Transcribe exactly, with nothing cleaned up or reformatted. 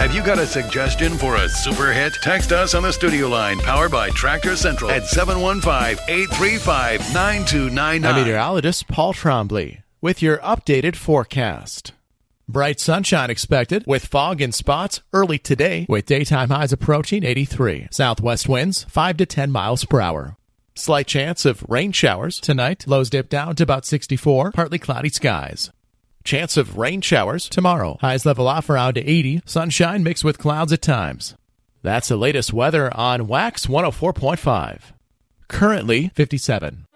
Have you got a suggestion for a super hit? Text us on the studio line, powered by Tractor Central, at seven one five, eight three five, nine two nine nine. I'm meteorologist Paul Trombley with your updated forecast. Bright sunshine expected with fog in spots early today, with daytime highs approaching eighty-three. Southwest winds five to ten miles per hour. Slight chance of rain showers tonight. Lows dip down to about sixty-four. Partly cloudy skies. Chance of rain showers tomorrow. Highs level off around eighty. Sunshine mixed with clouds at times. That's the latest weather on Wax one oh four point five. Currently fifty-seven.